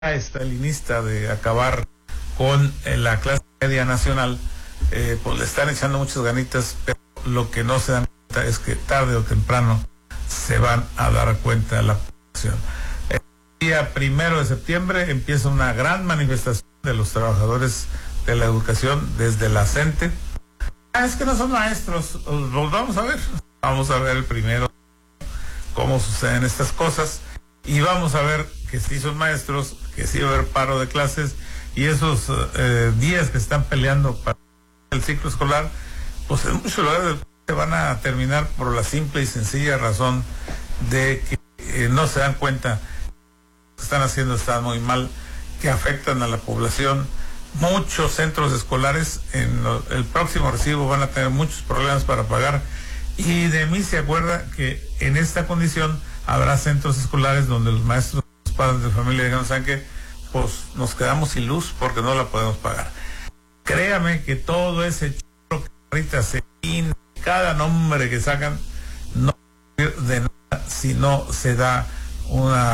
estalinista de acabar con la clase media nacional, pues le están echando muchas ganitas, pero lo que no se dan cuenta es que tarde o temprano se van a dar cuenta de la población. El día 1 de septiembre empieza una gran manifestación de los trabajadores de la educación desde la CENTE. Es que no son maestros, los vamos a ver. Vamos a ver el primero cómo suceden estas cosas y vamos a ver que sí son maestros, que sí va a haber paro de clases y esos días que están peleando para el ciclo escolar, pues en muchos lugares se van a terminar por la simple y sencilla razón de que no se dan cuenta que están haciendo, están muy mal, que afectan a la población. Muchos centros escolares en el próximo recibo van a tener muchos problemas para pagar y de mí se acuerda que en esta condición habrá centros escolares donde los maestros, los padres de familia digan, ¿saben qué? Pues nos quedamos sin luz porque no la podemos pagar. Créame que todo ese chorro que ahorita se in, cada nombre que sacan no de nada si no se da una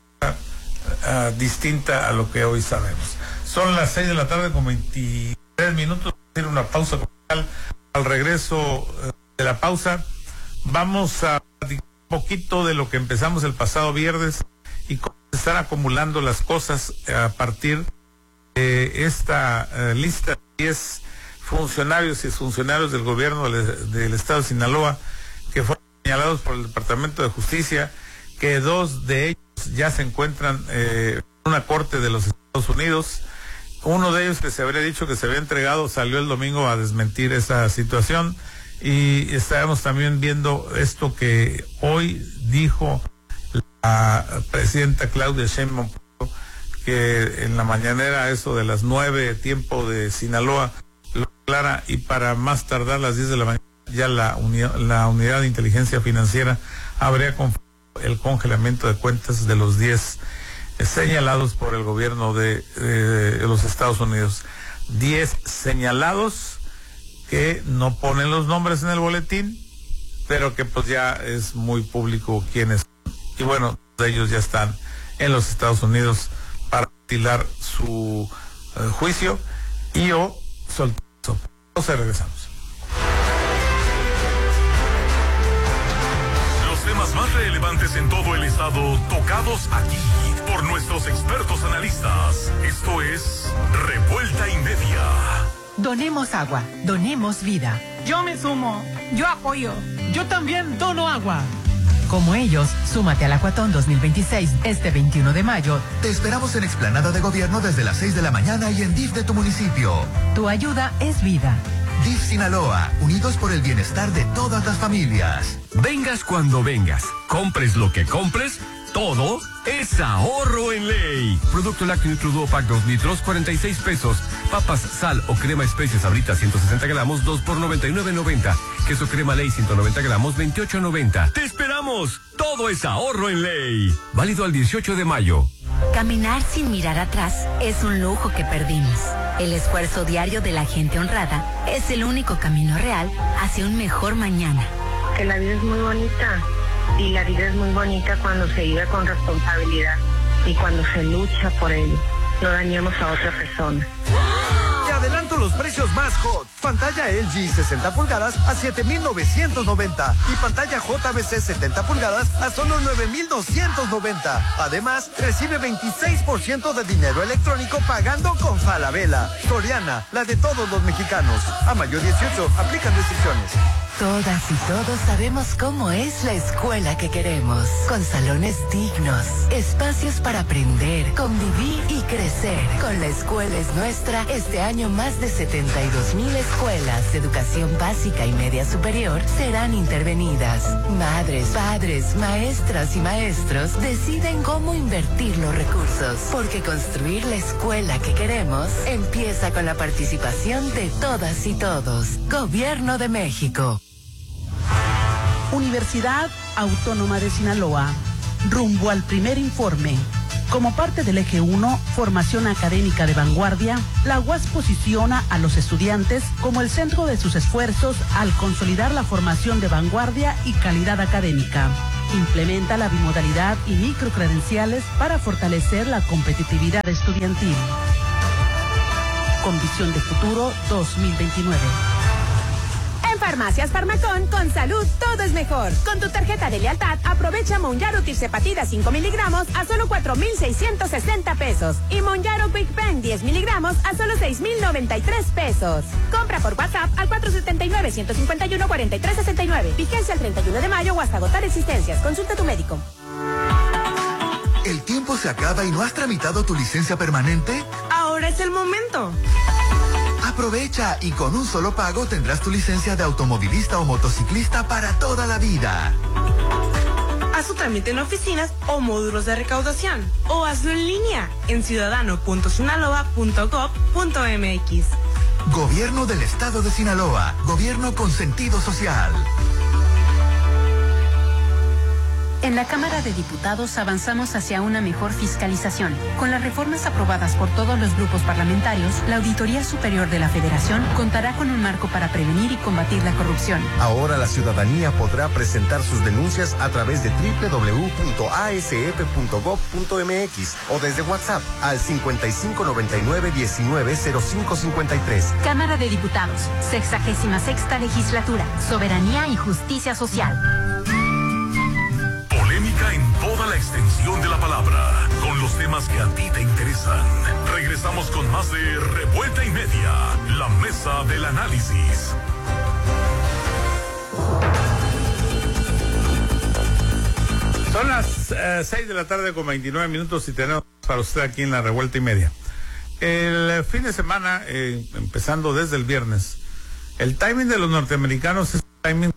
distinta a lo que hoy sabemos. Son las 6 de la tarde con 23 minutos. Vamos a hacer una pausa comercial. Al regreso de la pausa vamos a platicar un poquito de lo que empezamos el pasado viernes y cómo se están acumulando las cosas a partir de esta lista de 10 funcionarios y exfuncionarios del gobierno del estado de Sinaloa que fueron señalados por el Departamento de Justicia, que 2 de ellos ya se encuentran en una corte de los Estados Unidos. Uno de ellos, que se habría dicho que se había entregado, salió el domingo a desmentir esa situación. Y estábamos también viendo esto que hoy dijo la presidenta Claudia Sheinbaum, que en la mañanera, eso de las 9, tiempo de Sinaloa, lo aclara, y para más tardar las 10 de la mañana ya la unidad de inteligencia financiera habría confirmado el congelamiento de cuentas de los 10 señalados por el gobierno de los Estados Unidos. 10 señalados que no ponen los nombres en el boletín, pero que pues ya es muy público quiénes son. Y bueno, de ellos ya están en los Estados Unidos para estilar su juicio y o soltar. Entonces regresamos. Los temas más relevantes en todo el estado, tocados aquí por nuestros expertos analistas. Esto es Revuelta y Media. Donemos agua, donemos vida. Yo me sumo, yo apoyo. Yo también dono agua. Como ellos, súmate al Acuatón 2026 este 21 de mayo. Te esperamos en Explanada de Gobierno desde las 6 de la mañana y en DIF de tu municipio. Tu ayuda es vida. DIF Sinaloa, unidos por el bienestar de todas las familias. Vengas cuando vengas, compres lo que compres, todo es ahorro en ley. Producto lácteo Nutri-Duo Pack 2 litros, 46 pesos. Papas, sal o crema especias Sabritas 160 gramos, 2 por 99.90. Queso crema ley 190 gramos, 28.90. ¡Te esperamos! Todo es ahorro en ley. Válido al 18 de mayo. Caminar sin mirar atrás es un lujo que perdimos. El esfuerzo diario de la gente honrada es el único camino real hacia un mejor mañana. Que la vida es muy bonita. Y la vida es muy bonita cuando se vive con responsabilidad y cuando se lucha por ello. No dañemos a otra persona. Te adelanto los precios más hot. Pantalla LG 60 pulgadas a 7,990 y pantalla JBC 70 pulgadas a solo 9,290. Además, recibe 26% de dinero electrónico pagando con Falabella. Soriana, la de todos los mexicanos. A mayo 18, aplican restricciones. Todas y todos sabemos cómo es la escuela que queremos. Con salones dignos, espacios para aprender, convivir y crecer. Con La Escuela es Nuestra, este año más de 72,000 escuelas de educación básica y media superior serán intervenidas. Madres, padres, maestras y maestros deciden cómo invertir los recursos. Porque construir la escuela que queremos empieza con la participación de todas y todos. Gobierno de México. Universidad Autónoma de Sinaloa, rumbo al primer informe. Como parte del eje 1, formación académica de vanguardia, la UAS posiciona a los estudiantes como el centro de sus esfuerzos al consolidar la formación de vanguardia y calidad académica. Implementa la bimodalidad y microcredenciales para fortalecer la competitividad estudiantil. Con visión de futuro 2029. En Farmacias Farmacón, con salud todo es mejor. Con tu tarjeta de lealtad, aprovecha Monjaro Tirzepatida 5 miligramos a solo 4,660 pesos. Y Monjaro Quick Bang 10 miligramos a solo 6,093 pesos. Compra por WhatsApp al 479-151-4369. Vigencia el 31 de mayo o hasta agotar existencias. Consulta a tu médico. ¿El tiempo se acaba y no has tramitado tu licencia permanente? Ahora es el momento. Aprovecha y con un solo pago tendrás tu licencia de automovilista o motociclista para toda la vida. Haz tu trámite en oficinas o módulos de recaudación o hazlo en línea en ciudadano.sinaloa.gov.mx. Gobierno del Estado de Sinaloa. Gobierno con sentido social. En la Cámara de Diputados avanzamos hacia una mejor fiscalización. Con las reformas aprobadas por todos los grupos parlamentarios, la Auditoría Superior de la Federación contará con un marco para prevenir y combatir la corrupción. Ahora la ciudadanía podrá presentar sus denuncias a través de www.asep.gov.mx o desde WhatsApp al 5599-190553. Cámara de Diputados, 66ª Legislatura, Soberanía y Justicia Social. Polémica en toda la extensión de la palabra, con los temas que a ti te interesan. Regresamos con más de Revuelta y Media, la mesa del análisis. Son las 6 de la tarde con 29 minutos y tenemos para usted aquí en la Revuelta y Media. El fin de semana, empezando desde el viernes, el timing de los norteamericanos es un timing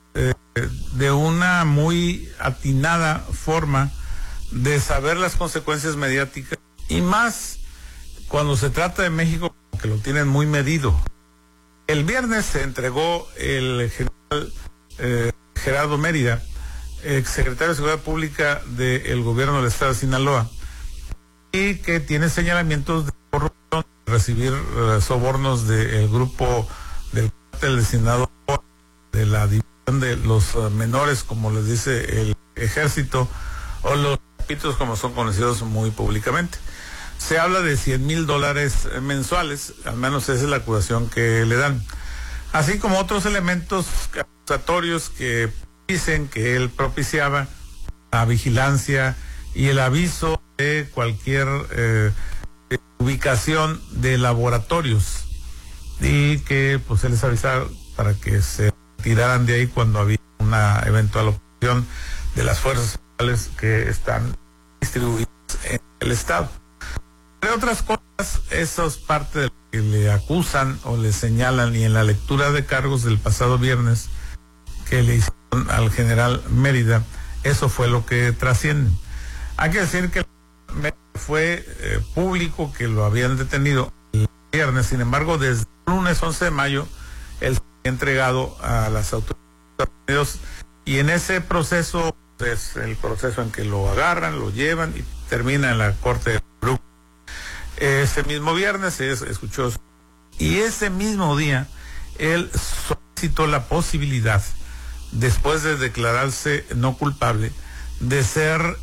de una muy atinada forma de saber las consecuencias mediáticas, y más cuando se trata de México, que lo tienen muy medido. El viernes se entregó el general Gerardo Mérida, exsecretario de Seguridad Pública del gobierno del estado de Sinaloa, y que tiene señalamientos de corrupción, de recibir sobornos del grupo del cártel de Sinaloa, de la división de los menores, como les dice el ejército, o los chapitos, como son conocidos muy públicamente. Se habla de $100,000 mensuales, al menos esa es la acusación que le dan, así como otros elementos acusatorios que dicen que él propiciaba la vigilancia y el aviso de cualquier ubicación de laboratorios, y que pues él les avisaba para que se tiraran de ahí cuando había una eventual operación de las fuerzas federales que están distribuidas en el estado. Entre otras cosas, eso es parte de lo que le acusan o le señalan, y en la lectura de cargos del pasado viernes que le hicieron al general Mérida, eso fue lo que trasciende. Hay que decir que fue público que lo habían detenido el viernes, sin embargo, desde el lunes 11 de mayo, él entregado a las autoridades de Estados Unidos, y en ese proceso es el proceso en que lo agarran, lo llevan y termina en la corte de Brooklyn. Ese mismo viernes se escuchó, y ese mismo día él solicitó la posibilidad, después de declararse no culpable, de ser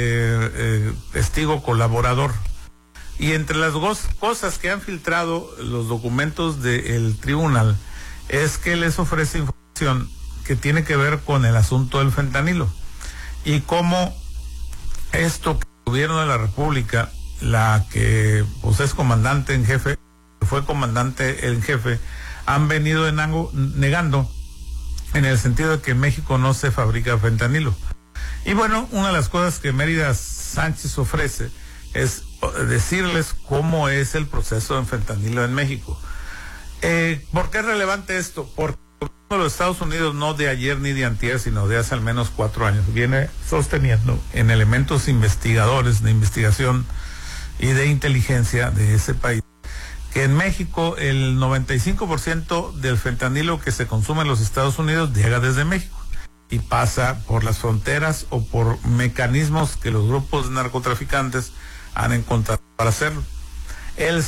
testigo colaborador. Y entre las cosas que han filtrado los documentos del tribunal es que les ofrece información que tiene que ver con el asunto del fentanilo, y cómo esto que el gobierno de la República, la que pues es comandante en jefe, fue comandante en jefe, han venido negando, en el sentido de que en México no se fabrica fentanilo. Y bueno, una de las cosas que Mérida Sánchez ofrece es decirles cómo es el proceso de fentanilo en México. ¿Por qué es relevante esto? Porque los Estados Unidos, no de ayer ni de antier, sino de hace al menos 4 años, viene sosteniendo en elementos investigadores, de investigación y de inteligencia de ese país, que en México el 95% del fentanilo que se consume en los Estados Unidos llega desde México y pasa por las fronteras o por mecanismos que los grupos de narcotraficantes han encontrado para hacerlo. El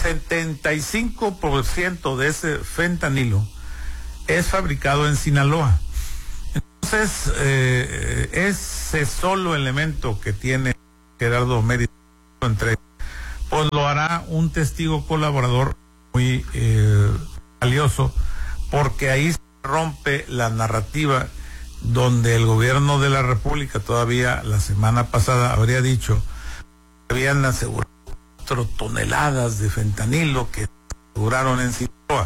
75% de ese fentanilo es fabricado en Sinaloa. Entonces, ese solo elemento que tiene Gerardo Mérida entre, pues lo hará un testigo colaborador muy valioso, porque ahí se rompe la narrativa donde el gobierno de la República todavía la semana pasada habría dicho que habían asegurado 4 toneladas de fentanilo que aseguraron en Sinaloa.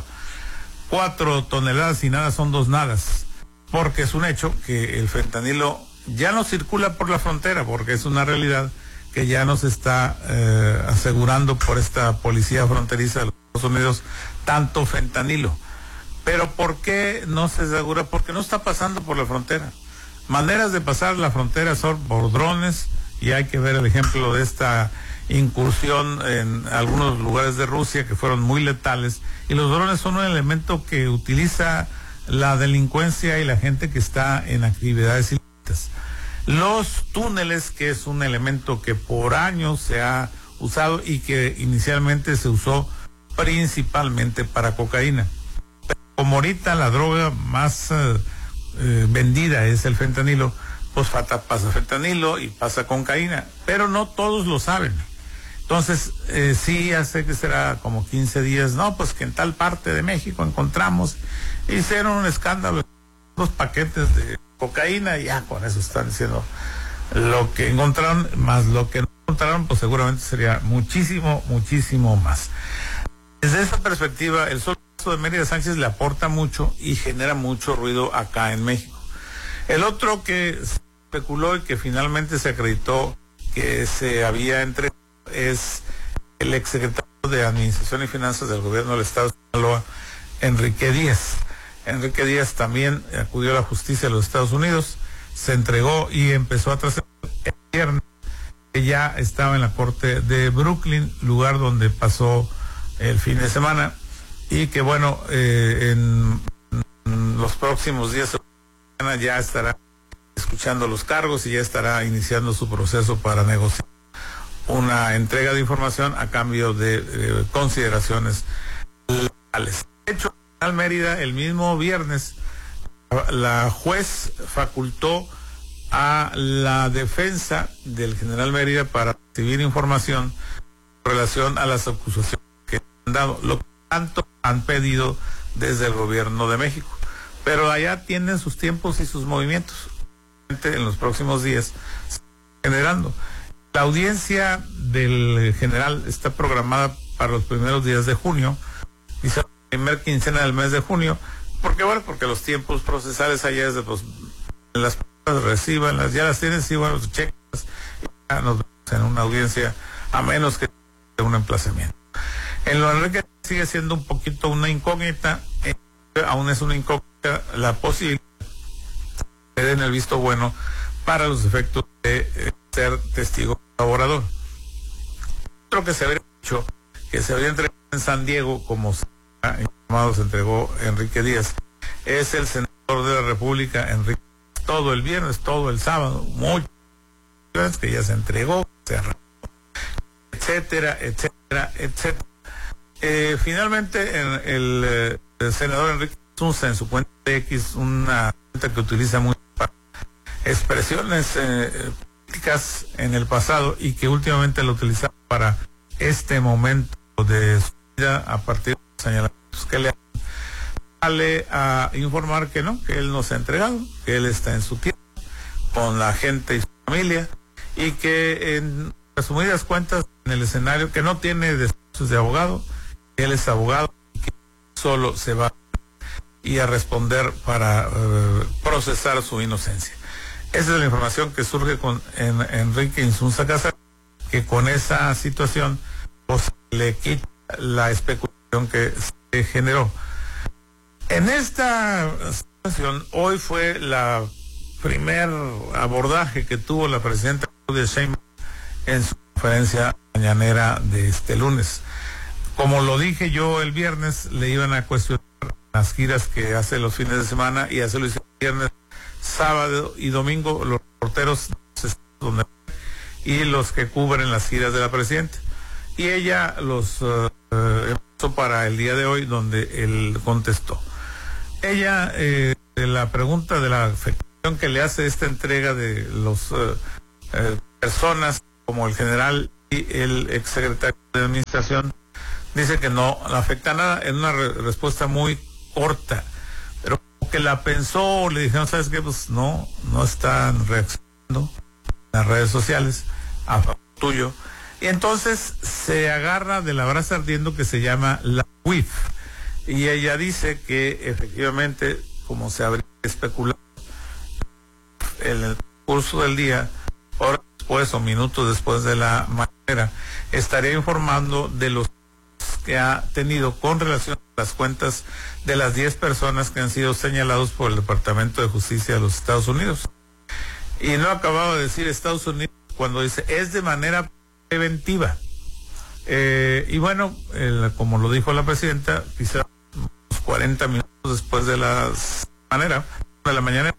4 toneladas y nada son 2 nadas, porque es un hecho que el fentanilo ya no circula por la frontera, porque es una realidad que ya nos está asegurando por esta policía fronteriza de los Estados Unidos tanto fentanilo. Pero ¿por qué no se asegura? Porque no está pasando por la frontera. Maneras de pasar la frontera son por drones, y hay que ver el ejemplo de esta incursión en algunos lugares de Rusia que fueron muy letales, y los drones son un elemento que utiliza la delincuencia y la gente que está en actividades ilícitas. Los túneles, que es un elemento que por años se ha usado y que inicialmente se usó principalmente para cocaína. Pero como ahorita la droga más vendida es el fentanilo, pues pasa fentanilo y pasa cocaína, pero no todos lo saben. Entonces, sí, hace que será como 15 días, no, pues que en tal parte de México encontramos, hicieron un escándalo, 2 paquetes de cocaína, y ya con eso están diciendo lo que encontraron, más lo que no encontraron, pues seguramente sería muchísimo, muchísimo más. Desde esa perspectiva, el solo caso de Mérida Sánchez le aporta mucho y genera mucho ruido acá en México. El otro que se especuló y que finalmente se acreditó que se había entregado es el exsecretario de Administración y Finanzas del gobierno del estado de Sinaloa, Enrique Díaz. Enrique Díaz también acudió a la justicia de los Estados Unidos, se entregó y empezó a trascender el viernes, que ya estaba en la corte de Brooklyn, lugar donde pasó el fin de semana, y que bueno, en los próximos días ya estará escuchando los cargos y ya estará iniciando su proceso para negociar una entrega de información a cambio de consideraciones legales. De hecho, en Mérida, el mismo viernes, la juez facultó a la defensa del general Mérida para recibir información en relación a las acusaciones que han dado, lo que tanto han pedido desde el gobierno de México. Pero allá tienen sus tiempos y sus movimientos. En los próximos días generando. La audiencia del general está programada para los primeros días de junio, quizá la primera quincena del mes de junio, porque bueno, porque los tiempos procesales allá es de pues, las pruebas reciban, ya las tienen, sí, bueno, checas, y ya nos vemos en una audiencia, a menos que un emplazamiento. En lo Enrique sigue siendo un poquito una incógnita, aún es una incógnita la posibilidad de den el visto bueno para los efectos de ser testigo colaborador. Otro que se habría dicho que se habría entregado en San Diego, como se ha informado, se entregó Enrique Díaz, es el senador de la República, Enrique, todo el viernes, todo el sábado, muchas veces que ya se entregó, se arrancó, etcétera, etcétera, etcétera. Finalmente, el senador Enrique usa en su cuenta de X una cuenta que utiliza mucho para expresiones políticas en el pasado y que últimamente lo utiliza para este momento de su vida a partir de los señalamientos que le hacen. Sale a informar que no, que él no se ha entregado, que él está en su tierra con la gente y su familia, y que en resumidas cuentas en el escenario que no tiene despachos de abogado, que él es abogado y que solo se va y a responder para procesar su inocencia. Esa es la información que surge con Enrique Insunza Casares, que con esa situación pues, le quita la especulación que se generó. En esta situación, hoy fue la primer abordaje que tuvo la presidenta Claudia Sheinbaum en su conferencia mañanera de este lunes. Como lo dije yo el viernes, le iban a cuestionar las giras que hace los fines de semana, y hace lo hicieron viernes, sábado y domingo los reporteros y los que cubren las giras de la presidenta. Y ella los empezó para el día de hoy, donde él contestó. Ella, la pregunta de la que le hace esta entrega de los personas como el general y el exsecretario de Administración, dice que no afecta nada, en una respuesta muy corta, pero que la pensó, le dijeron, ¿sabes qué? Pues no están reaccionando en las redes sociales a favor tuyo. Y entonces se agarra de la brasa ardiendo que se llama la UIF. Y ella dice que efectivamente, como se habría especulado en el curso del día, horas después o minutos después de la mañanera, estaría informando de los que ha tenido con relación a las cuentas de las 10 personas que han sido señalados por el Departamento de Justicia de los Estados Unidos. Y no acababa de decir Estados Unidos cuando dice es de manera preventiva. Y bueno, como lo dijo la presidenta, quizá unos 40 minutos después de la mañana,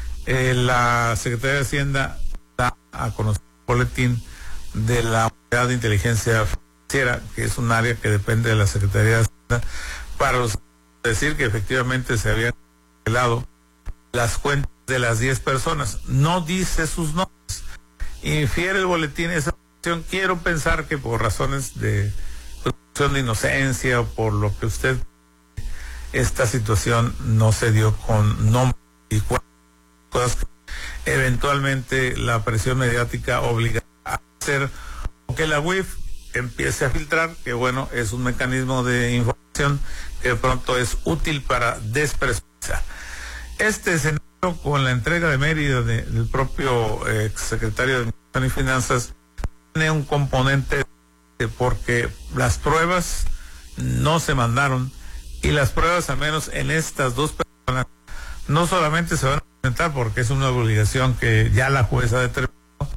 la Secretaría de Hacienda da a conocer el boletín de la Unidad de Inteligencia Financiera, que es un área que depende de la Secretaría de Hacienda, para decir que efectivamente se habían revelado las cuentas de las 10 personas. No dice sus nombres. Infiere el boletín esa cuestión. Quiero pensar que por razones de presunción de inocencia o por lo que usted, esta situación no se dio con nombre y cosas que eventualmente la presión mediática obliga a hacer, o que la UIF empiece a filtrar, que bueno, es un mecanismo de información que de pronto es útil para despresurizar. Este escenario, con la entrega de Mérida del propio exsecretario de Administración y Finanzas, tiene un componente porque las pruebas no se mandaron, y las pruebas, al menos en estas 2 personas, no solamente se van a presentar porque es una obligación que ya la jueza determinó,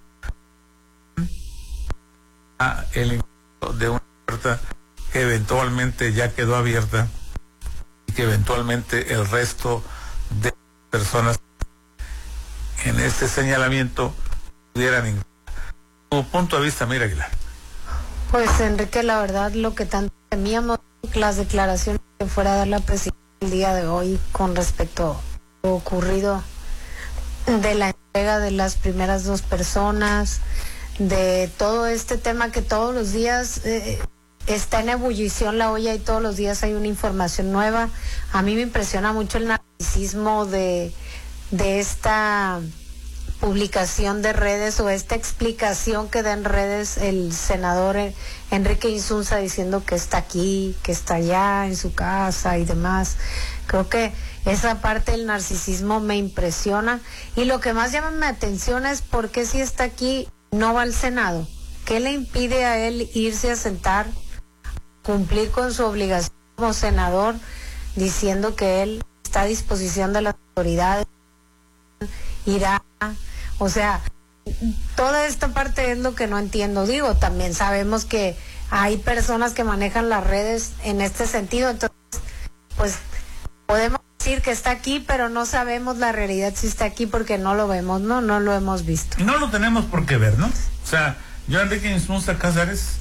el ingreso de una puerta que eventualmente ya quedó abierta y que eventualmente el resto de personas en este señalamiento pudieran ingresar. Tu punto de vista, Mira Aguilar. Pues Enrique, la verdad, lo que tanto temíamos, las declaraciones que fuera a dar la presidenta el día de hoy con respecto a lo ocurrido de la entrega de las primeras 2 personas, de todo este tema que todos los días está en ebullición la olla y todos los días hay una información nueva. A mí me impresiona mucho el narcisismo de esta publicación de redes o esta explicación que da en redes el senador Enrique Insunza, diciendo que está aquí, que está allá en su casa y demás. Creo que esa parte del narcisismo me impresiona, y lo que más llama mi atención es por qué si está aquí no va al Senado. ¿Qué le impide a él irse a sentar, cumplir con su obligación como senador, diciendo que él está a disposición de las autoridades, irá? O sea, toda esta parte es lo que no entiendo. Digo, también sabemos que hay personas que manejan las redes en este sentido, entonces pues podemos decir que está aquí, pero no sabemos la realidad si está aquí porque no lo vemos, no lo hemos visto. No lo tenemos por qué ver, ¿no? O sea, yo Enrique Insunza Cázares,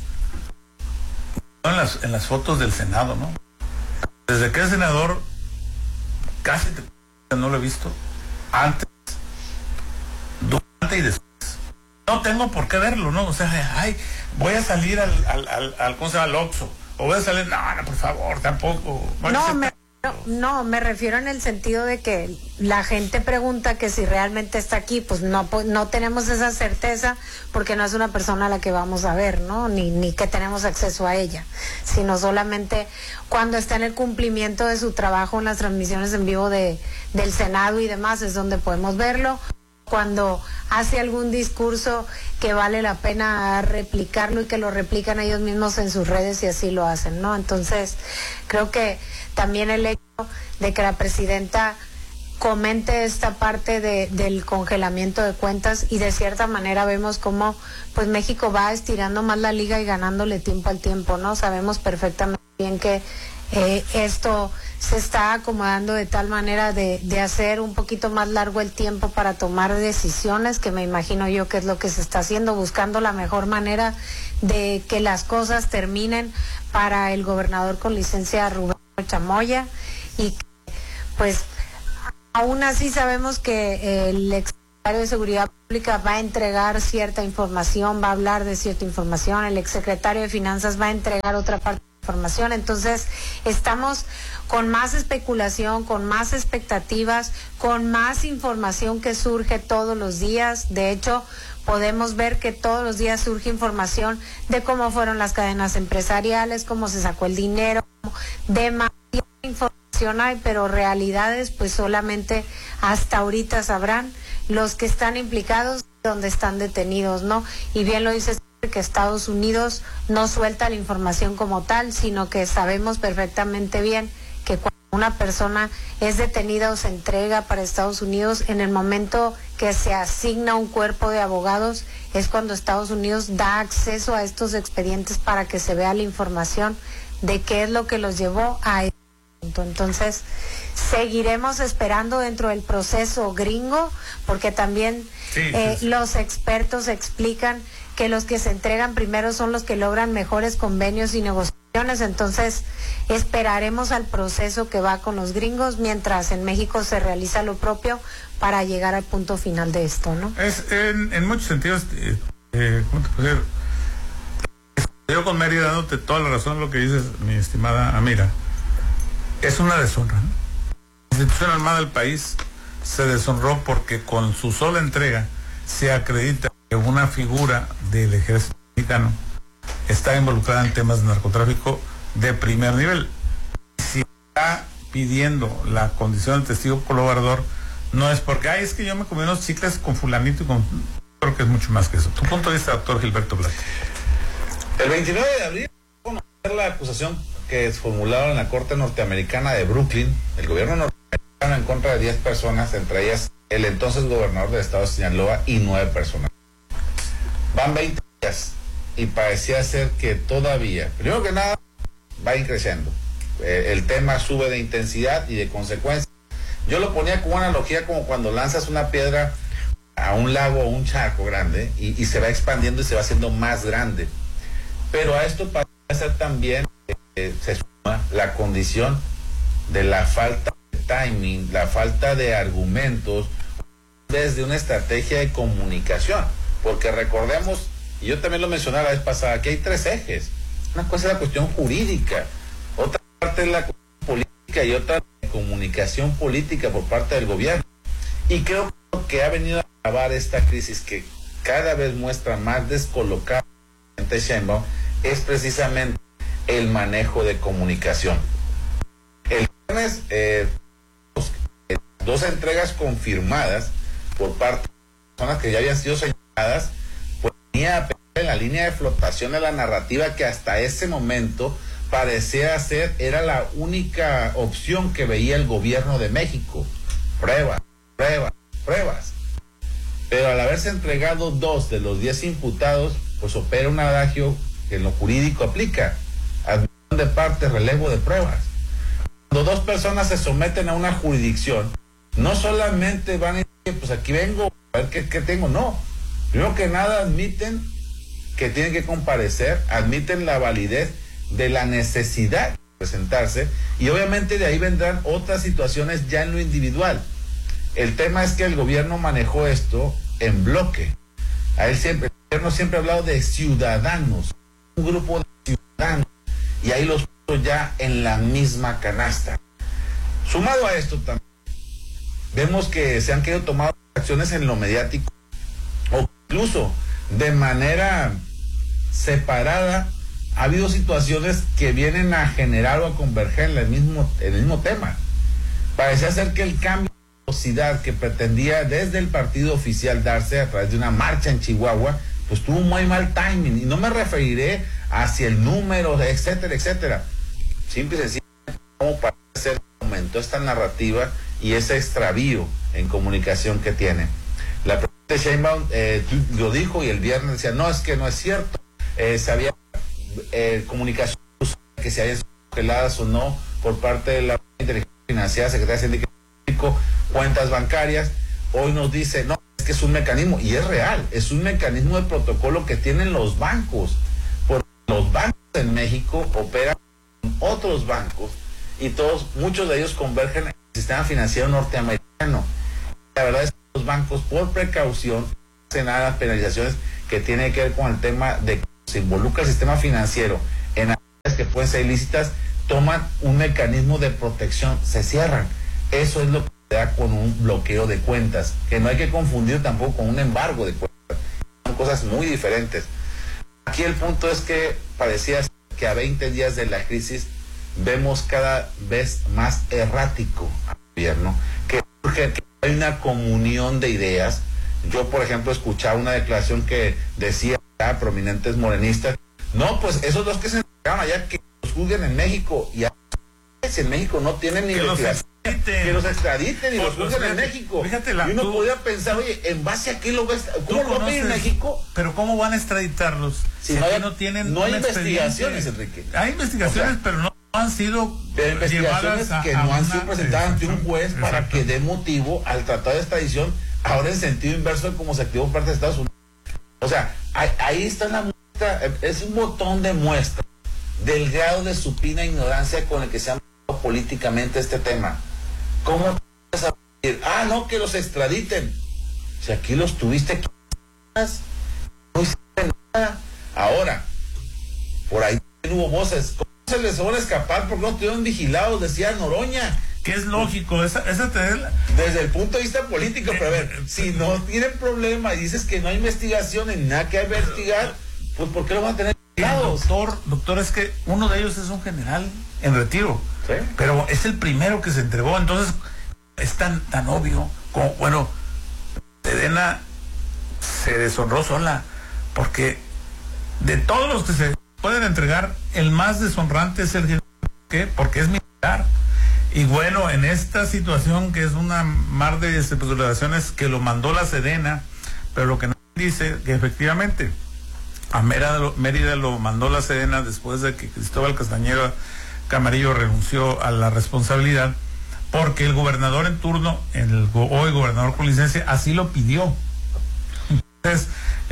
en las fotos del Senado, ¿no? Desde que es senador, casi no lo he visto, antes, durante y después. No tengo por qué verlo, ¿no? O sea, ay, voy a salir al ¿cómo se llama? Al Oxxo, o voy a salir, no, por favor, tampoco. No, me refiero en el sentido de que la gente pregunta que si realmente está aquí, pues no tenemos esa certeza porque no es una persona a la que vamos a ver, ¿no? Ni que tenemos acceso a ella, sino solamente cuando está en el cumplimiento de su trabajo en las transmisiones en vivo del Senado y demás es donde podemos verlo. Cuando hace algún discurso que vale la pena replicarlo y que lo replican ellos mismos en sus redes y así lo hacen, ¿no? Entonces, creo que también el hecho de que la presidenta comente esta parte del congelamiento de cuentas, y de cierta manera vemos cómo pues México va estirando más la liga y ganándole tiempo al tiempo, ¿no? Sabemos perfectamente bien que esto se está acomodando de tal manera de hacer un poquito más largo el tiempo para tomar decisiones, que me imagino yo que es lo que se está haciendo, buscando la mejor manera de que las cosas terminen para el gobernador con licencia Rubén Chamoya, y pues Aún así sabemos que el exsecretario de Seguridad Pública va a entregar cierta información, va a hablar de cierta información, el exsecretario de Finanzas va a entregar otra parte de información, entonces estamos con más especulación, con más expectativas, con más información que surge todos los días. De hecho, podemos ver que todos los días surge información de cómo fueron las cadenas empresariales, cómo se sacó el dinero, demasiada información hay, pero realidades pues solamente hasta ahorita sabrán los que están implicados, donde están detenidos, ¿no? Y bien lo dices, que Estados Unidos no suelta la información como tal, sino que sabemos perfectamente bien que cuando una persona es detenida o se entrega para Estados Unidos, en el momento que se asigna un cuerpo de abogados, es cuando Estados Unidos da acceso a estos expedientes para que se vea la información de qué es lo que los llevó a este punto. Entonces, seguiremos esperando dentro del proceso gringo, porque también los expertos explican que los que se entregan primero son los que logran mejores convenios y negociaciones. Entonces esperaremos al proceso que va con los gringos, mientras en México se realiza lo propio para llegar al punto final de esto, ¿no? Es en muchos sentidos, ¿cómo te puedo decir? Yo con Mary dándote toda la razón lo que dices, mi estimada Amira. Es una deshonra, ¿no? La institución armada del país se deshonró porque con su sola entrega se acredita que una figura del ejército mexicano está involucrada en temas de narcotráfico de primer nivel. Si está pidiendo la condición de testigo colaborador, no es porque, es que yo me comí unos chicles con fulanito y con... Creo que es mucho más que eso. Tu punto de vista, doctor Gilberto Plata. El 29 de abril, conocer la acusación que formularon en la Corte Norteamericana de Brooklyn, el gobierno norteamericano en contra de 10 personas, entre ellas el entonces gobernador del estado de Sinaloa y 9 personas. Van 20 días y parecía ser que todavía, primero que nada, va a ir creciendo. El tema sube de intensidad y de consecuencia. Yo lo ponía como una analogía como cuando lanzas una piedra a un lago o un charco grande y se va expandiendo y se va haciendo más grande. Pero a esto parece ser también, se suma la condición de la falta de timing, la falta de argumentos desde una estrategia de comunicación. Porque recordemos, y yo también lo mencioné la vez pasada, que hay 3 ejes. Una cosa es la cuestión jurídica, otra parte es la cuestión política y otra la comunicación política por parte del gobierno. Y creo que ha venido a agravar esta crisis que cada vez muestra más descolocada Sheinbaum, es precisamente el manejo de comunicación. El viernes, 2 entregas confirmadas por parte de personas que ya habían sido señaladas, pues venía en la línea de flotación de la narrativa que hasta ese momento parecía ser, era la única opción que veía el gobierno de México. Pruebas. Pero al haberse entregado 2 de los 10 imputados, pues opera un adagio que en lo jurídico aplica: admisión de parte, relevo de pruebas. Cuando 2 personas se someten a una jurisdicción, no solamente van a decir, pues aquí vengo a ver qué tengo, no. Primero que nada admiten que tienen que comparecer, admiten la validez de la necesidad de presentarse, y obviamente de ahí vendrán otras situaciones ya en lo individual. El tema es que el gobierno manejó esto en bloque. El gobierno siempre ha hablado de ciudadanos, un grupo de ciudadanos, y ahí los puso ya en la misma canasta. Sumado a esto también, vemos que se han querido tomar acciones en lo mediático, o incluso de manera separada. Ha habido situaciones que vienen a generar o a converger en el mismo tema. Parecía ser que el cambio de velocidad que pretendía desde el partido oficial darse a través de una marcha en Chihuahua, pues tuvo un muy mal timing, y no me referiré hacia el número, etcétera, etcétera. Simple y sencillamente, como parece ser que aumentó esta narrativa y ese extravío en comunicación que tiene. La presidenta Sheinbaum lo dijo, y el viernes decía, no, es que no es cierto. Se había comunicación que se habían congeladas o no por parte de la inteligencia financiera, Secretaría de Hacienda, cuentas bancarias. Hoy nos dice, no, es que es un mecanismo, y es real, es un mecanismo de protocolo que tienen los bancos, porque los bancos en México operan con otros bancos, y muchos de ellos convergen en sistema financiero norteamericano. La verdad es que los bancos, por precaución, hacen a las penalizaciones que tienen que ver con el tema de que se involucra el sistema financiero en actividades que pueden ser ilícitas, toman un mecanismo de protección, se cierran. Eso es lo que se da con un bloqueo de cuentas, que no hay que confundir tampoco con un embargo de cuentas. Son cosas muy diferentes. Aquí el punto es que parecía que a 20 días de la crisis vemos cada vez más errático al gobierno, que surge que hay una comunión de ideas. Yo, por ejemplo, escuchaba una declaración que decía a prominentes morenistas, no, pues esos dos que se entregaron allá, que los juzguen en México, y en México no tienen ni investigación, que los extraditen y los juzguen en México. Fíjate, y uno podría pensar, oye, ¿en base a qué lo ves? ¿Cómo lo ven en México? Pero ¿cómo van a extraditarlos? Si no tienen no hay investigaciones, Enrique. Hay investigaciones, pero no han sido investigaciones que no han sido presentadas ante un juez para que dé motivo al tratado de extradición, ahora en sentido inverso de cómo se activó parte de Estados Unidos. O sea, ahí está la muestra, es un botón de muestra del grado de supina ignorancia con el que se ha manejado políticamente este tema. ¿Cómo vas a decir, no, que los extraditen? Si aquí los tuviste, no hicieron nada. Ahora, por ahí hubo voces, ¿cómo se les van a escapar? Porque no estuvieron vigilados, decía Noroña. Que es lógico, esa desde el punto de vista político, pero a ver, si no tienen problema y dices que no hay investigación en nada que investigar, pues ¿por qué lo van a tener vigilados? Doctor, es que uno de ellos es un general en retiro, ¿sí? Pero es el primero que se entregó, entonces es tan obvio como, bueno, Sedena se deshonró sola, porque de todos los que se pueden entregar, el más deshonrante es el general. ¿Qué? Porque es militar. Y bueno, en esta situación que es una mar de especulaciones que lo mandó la Sedena, pero lo que no dice que efectivamente a Mérida lo mandó la Sedena después de que Cristóbal Castañeda Camarillo renunció a la responsabilidad, porque el gobernador en turno, hoy gobernador con licencia, así lo pidió. Entonces,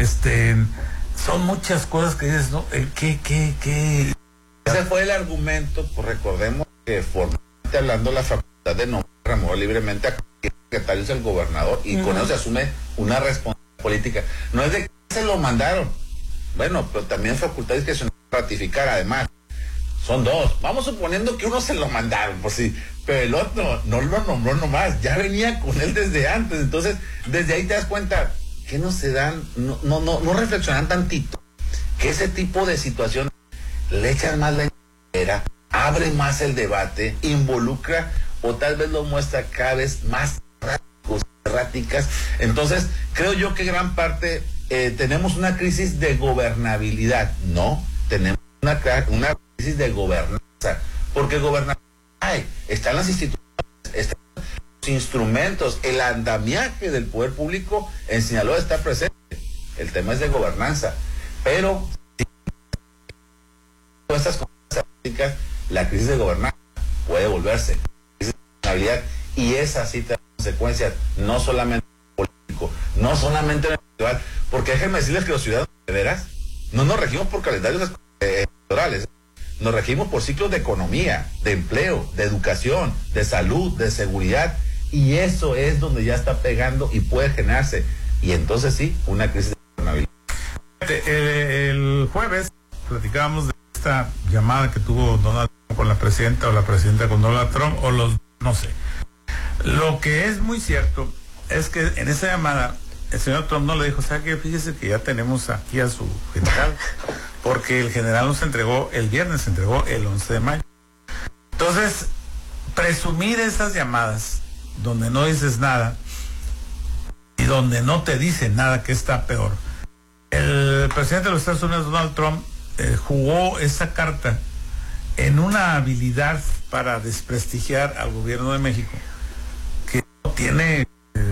son muchas cosas que dices, ¿no? ¿Qué? Ese fue el argumento, pues recordemos que hablando, la facultad de nombrar remover libremente a cualquier secretario es el gobernador, y con eso se asume una responsabilidad política. No es de que se lo mandaron, bueno, pero también es facultad discrecional ratificar. Además, son dos, vamos suponiendo que uno se lo mandaron, pues sí, pero el otro no lo nombró nomás, ya venía con él desde antes. Entonces, desde ahí te das cuenta que no se dan, no reflexionan tantito, que ese tipo de situaciones le echan más la entera, abre más el debate, involucra o tal vez lo muestra cada vez más erráticas. Entonces, creo yo que gran parte tenemos una crisis de gobernabilidad, no, tenemos una crisis de gobernanza, porque gobernabilidad están las instituciones, están los instrumentos, el andamiaje del poder público en Sinaloa está presente, el tema es de gobernanza, pero con estas cosas, la crisis de gobernanza puede volverse crisis de gobernabilidad, y esa sí tiene consecuencias no solamente en el político, no solamente en el electoral, porque déjenme decirles que los ciudadanos de veras no nos regimos por calendarios electorales, nos regimos por ciclos de economía, de empleo, de educación, de salud, de seguridad, y eso es donde ya está pegando y puede generarse, y entonces sí, una crisis de gobernabilidad. El jueves platicábamos de esta llamada que tuvo Donald Trump con la presidenta, o la presidenta con Donald Trump, o no sé. Lo que es muy cierto es que en esa llamada el señor Trump no le dijo, ¿sabe qué? Fíjese que ya tenemos aquí a su general, porque el general nos entregó el viernes, se entregó el 11 de mayo. Entonces, presumir esas llamadas donde no dices nada y donde no te dicen nada, que está peor. El presidente de los Estados Unidos, Donald Trump, jugó esa carta en una habilidad para desprestigiar al gobierno de México que no tiene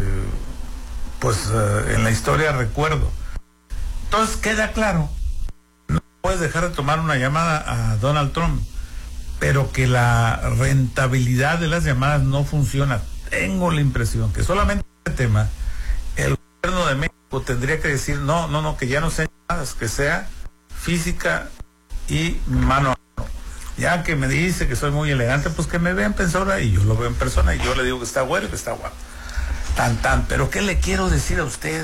en la historia recuerdo. Entonces queda claro, no puedes dejar de tomar una llamada a Donald Trump, pero que la rentabilidad de las llamadas no funciona. Tengo la impresión que solamente este tema el gobierno de México tendría que decir no, que ya no sean llamadas, que sea física y mano a mano. Ya que me dice que soy muy elegante, pues que me vea en persona, y yo lo veo en persona, y yo le digo que está bueno y que está guapo. Pero ¿qué le quiero decir a usted?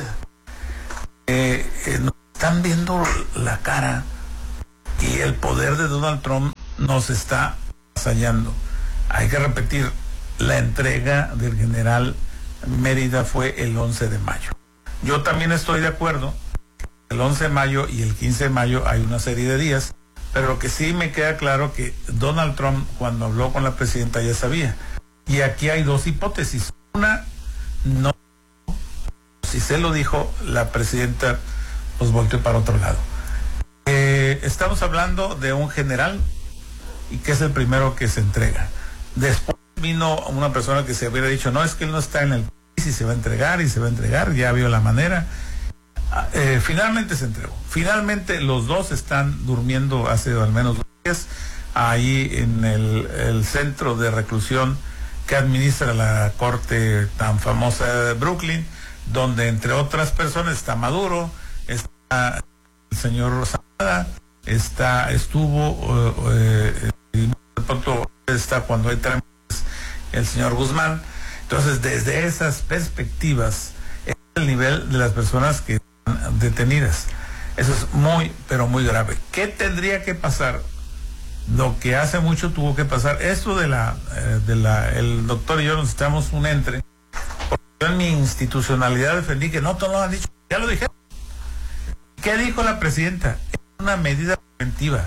Nos están viendo la cara, y el poder de Donald Trump nos está avasallando. Hay que repetir, la entrega del general Mérida fue el 11 de mayo. Yo también estoy de acuerdo, el 11 de mayo y el 15 de mayo hay una serie de días, pero lo que sí me queda claro que Donald Trump, cuando habló con la presidenta, ya sabía. Y aquí hay dos hipótesis. Una, no, si se lo dijo, la presidenta pues volteó para otro lado. Estamos hablando de un general, y que es el primero que se entrega. Después vino una persona que se hubiera dicho, no, es que él no está en el país y se va a entregar, ya vio la manera. Finalmente se entregó. Finalmente los dos están durmiendo hace al menos 2 días ahí en el centro de reclusión que administra la corte tan famosa de Brooklyn, donde entre otras personas está Maduro, está el señor Zamora, estuvo y de pronto está, cuando hay trámites, el señor Guzmán. Entonces, desde esas perspectivas, es el nivel de las personas que están detenidas. Eso es muy, pero muy grave. ¿Qué tendría que pasar? Lo que hace mucho tuvo que pasar. Esto el doctor y yo necesitamos un entre. Porque yo en mi institucionalidad defendí que no, todos lo han dicho. Ya lo dijeron. ¿Qué dijo la presidenta? Es una medida preventiva.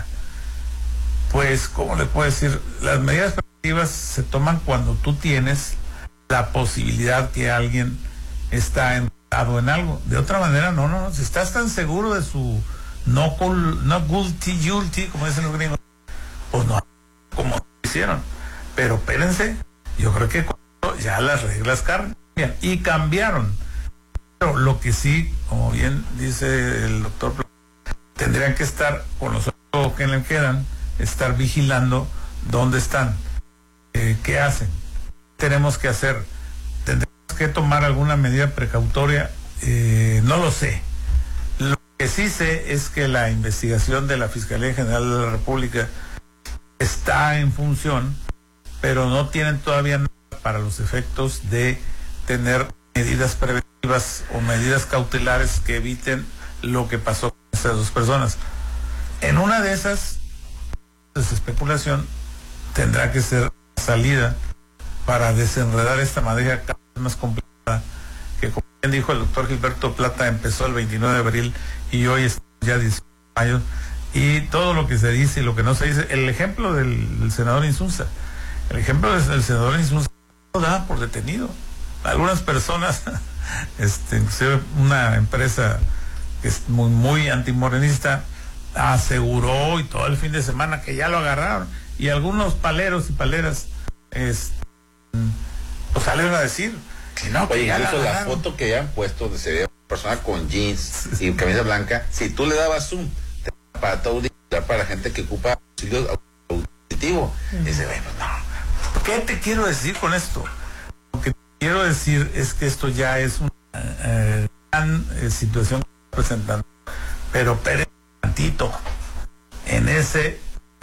Pues, ¿cómo le puedo decir? Las medidas preventivas se toman cuando tú tienes la posibilidad que alguien está enredado en algo. De otra manera, no. Si estás tan seguro de su no guilty, como dicen los gringos, pues no, como hicieron. Pero espérense, yo creo que ya las reglas cambian y cambiaron. Pero lo que sí, como bien dice el doctor, tendrían que estar con los ojos que le quedan, estar vigilando dónde están, qué hacen, tenemos que hacer, tendremos que tomar alguna medida precautoria, no lo sé. Lo que sí sé es que la investigación de la Fiscalía General de la República está en función, pero no tienen todavía nada para los efectos de tener medidas preventivas o medidas cautelares que eviten lo que pasó con esas dos personas. En una de esas, esa especulación tendrá que ser salida para desenredar esta madeja cada vez más complicada, que, como bien dijo el doctor Gilberto Plata, empezó el 29 de abril y hoy es ya 18 de mayo, y todo lo que se dice y lo que no se dice. El ejemplo del senador Insunza, lo da por detenido. Algunas personas, inclusive una empresa que es muy, muy antimorenista, aseguró y todo el fin de semana que ya lo agarraron, y algunos paleros y paleras pues salieron a decir que no, que oye, ya incluso la foto que hayan puesto donde se ve una persona con jeans y camisa blanca, si tú le dabas zoom, te da para todo día, para la gente que ocupa auxilio auditivo. Dice, bueno, no. ¿Qué te quiero decir con esto? Lo que quiero decir es que esto ya es una gran situación que está presentando, pero esperen tantito. En ese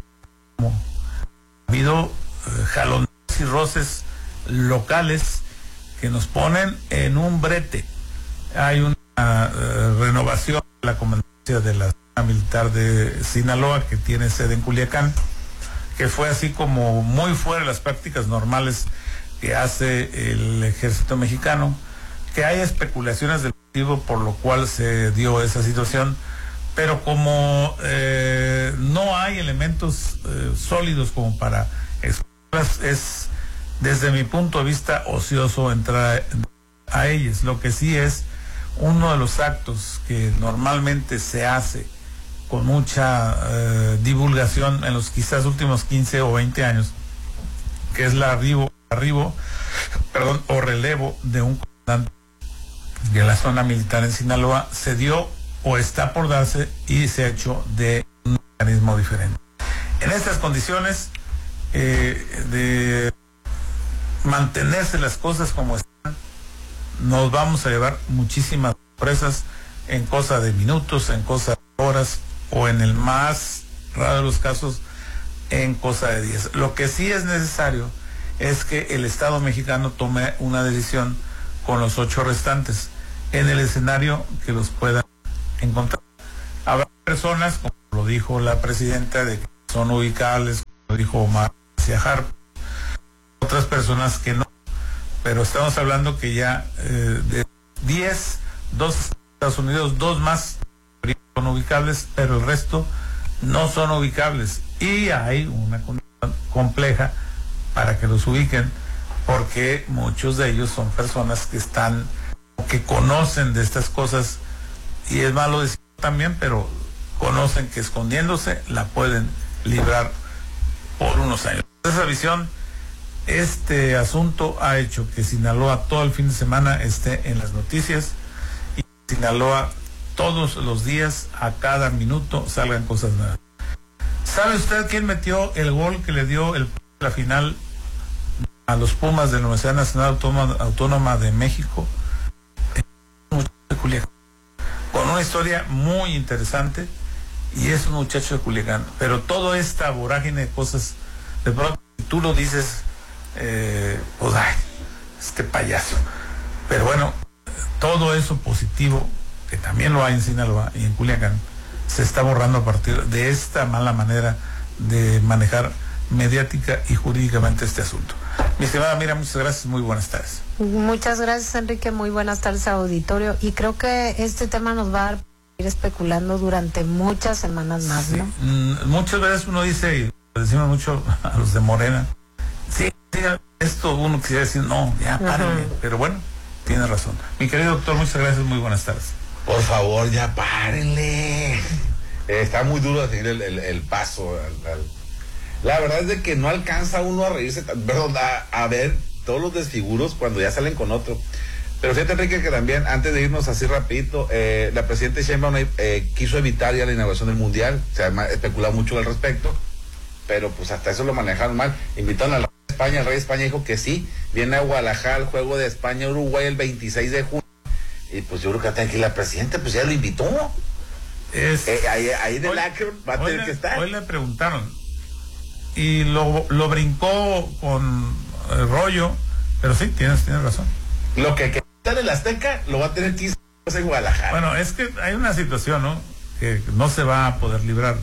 ha habido jalones y roces locales que nos ponen en un brete. Hay una renovación de la comandancia de la zona militar de Sinaloa, que tiene sede en Culiacán, que fue así como muy fuera de las prácticas normales que hace el ejército mexicano, que hay especulaciones del motivo por lo cual se dio esa situación, pero como no hay elementos sólidos como para es, desde mi punto de vista, ocioso entrar a ellas. Lo que sí es uno de los actos que normalmente se hace con mucha divulgación en los quizás últimos 15 o 20 años, que es el arribo o relevo de un comandante de la zona militar en Sinaloa, se dio o está por darse y se ha hecho de un mecanismo diferente. En estas condiciones de mantenerse las cosas como están, nos vamos a llevar muchísimas sorpresas en cosa de minutos, en cosa de horas, o en el más raro de los casos, en cosa de días. Lo que sí es necesario es que el Estado mexicano tome una decisión con los 8 restantes en el escenario que los puedan encontrar. Habrá personas, como lo dijo la presidenta, de que son ubicables, como lo dijo Omar Ciajar, otras personas que no, pero estamos hablando que ya de 10, 2 Estados Unidos, 2 más son ubicables, pero el resto no son ubicables, y hay una condición compleja para que los ubiquen, porque muchos de ellos son personas que conocen de estas cosas, y es malo decir también, pero conocen que escondiéndose la pueden librar por unos años. Esa visión, este asunto ha hecho que Sinaloa todo el fin de semana esté en las noticias, y Sinaloa todos los días, a cada minuto, salgan cosas nuevas. ¿Sabe usted quién metió el gol que le dio la final a los Pumas de la Universidad Nacional Autónoma de México? Un muchacho de Culiacán, con una historia muy interesante, y es un muchacho de Culiacán. Pero toda esta vorágine de cosas, de pronto tú lo dices, pues ay, este payaso. Pero bueno, todo eso positivo, que también lo hay en Sinaloa y en Culiacán, se está borrando a partir de esta mala manera de manejar mediática y jurídicamente este asunto. Mi estimada Mira, muchas gracias, muy buenas tardes. Muchas gracias, Enrique, muy buenas tardes, auditorio, y creo que este tema nos va a dar para ir especulando durante muchas semanas más, ¿no? Muchas veces uno dice, y lo decimos mucho a los de Morena, sí, esto uno quisiera decir, no, ya párenle, pero bueno, tiene razón. Mi querido doctor, muchas gracias, muy buenas tardes. Por favor, ya párenle. Está muy duro seguir el paso. La verdad es de que no alcanza uno a reírse, perdón, a ver todos los desfiguros cuando ya salen con otro. Pero fíjate, Enrique, que también, antes de irnos así rapidito, la presidenta Sheinbaum quiso evitar ya la inauguración del Mundial. Se ha especulado mucho al respecto, pero pues hasta eso lo manejaron mal. Invitaron a la España, el rey de España dijo que sí, viene a Guadalajara el juego de España-Uruguay el 26 de junio. Y pues yo creo que hasta aquí la presidenta pues ya lo invitó. Ahí de Lacron va a tener que estar. Hoy le preguntaron y lo brincó con el rollo, pero sí, tienes razón. Lo que está en el Azteca lo va a tener que ir en Guadalajara. Bueno, es que hay una situación, ¿no?, que no se va a poder librar.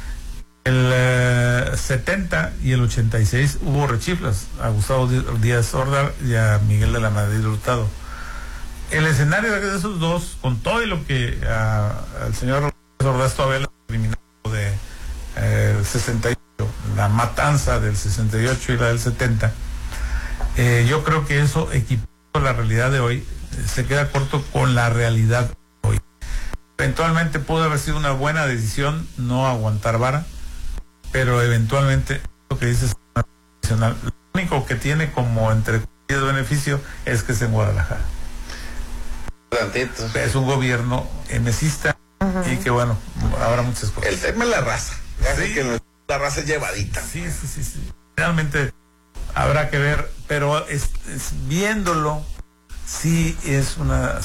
El 70 y el 86 hubo rechiflas a Gustavo Díaz Ordaz y a Miguel de la Madrid Hurtado. El escenario de esos dos, con todo y lo que al señor Ordaz todavía le eliminó de 68, la matanza del 68 y la del 70, yo creo que eso, equipado a la realidad de hoy, se queda corto con la realidad de hoy. Eventualmente pudo haber sido una buena decisión no aguantar vara, pero eventualmente lo que dice es nacional. Lo único que tiene como entre beneficio es que es en Guadalajara. Es un gobierno emesista, y que bueno, habrá muchas cosas. El tema es la raza, sí, que la raza es llevadita. Sí. Realmente habrá que ver, pero viéndolo, sí es una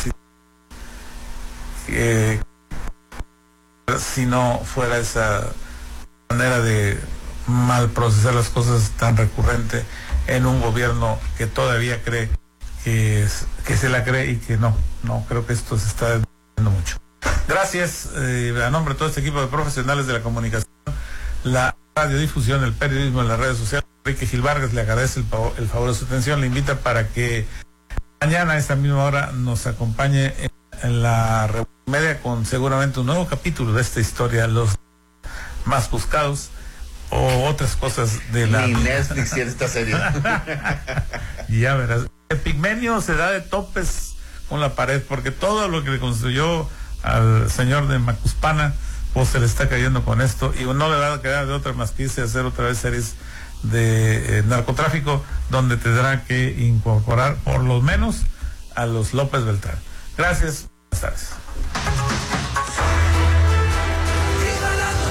si no fuera esa manera de mal procesar las cosas tan recurrente en un gobierno que todavía cree que se la cree, y que no creo que esto se está viendo mucho. Gracias a nombre de todo este equipo de profesionales de la comunicación, la radiodifusión, el periodismo en las redes sociales. Enrique Gil Vargas le agradece el favor de su atención, le invita para que mañana a esta misma hora nos acompañe en la Media con seguramente un nuevo capítulo de esta historia, los más buscados, o otras cosas de la... Ni Netflix tiene esta serie. Ya verás. El Pigmenio se da de topes con la pared, porque todo lo que le construyó al señor de Macuspana, pues se le está cayendo con esto, y no le va a quedar de otra más que irse a hacer otra vez series de narcotráfico, donde tendrá que incorporar por lo menos a los López Beltrán. Gracias, buenas tardes.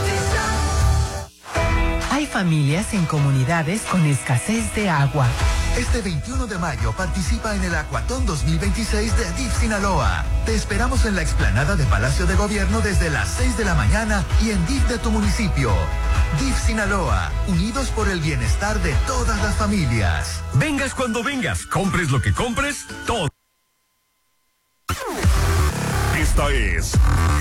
Hay familias en comunidades con escasez de agua. Este 21 de mayo participa en el Aquatón 2026 de DIF Sinaloa. Te esperamos en la explanada de Palacio de Gobierno desde las 6 de la mañana y en DIF de tu municipio. DIF Sinaloa, unidos por el bienestar de todas las familias. Vengas cuando vengas, compres lo que compres, todo. Esta es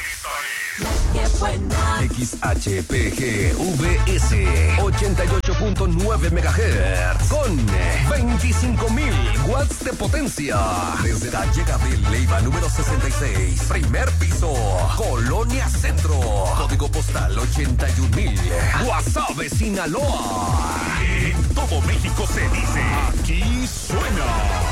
XHPGVS 88.9 MHz con 25.000 watts de potencia. Desde la llegada de Leiva número 66, primer piso, Colonia Centro, código postal 81,000, Guasave, Sinaloa. En todo México se dice, aquí suena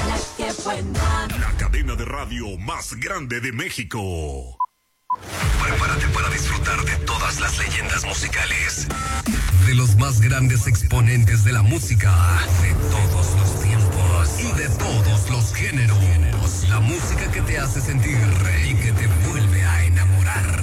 la cadena de radio más grande de México. Prepárate para disfrutar de todas las leyendas musicales, de los más grandes exponentes de la música, de todos los tiempos y de todos los géneros. La música que te hace sentir y que te vuelve a enamorar.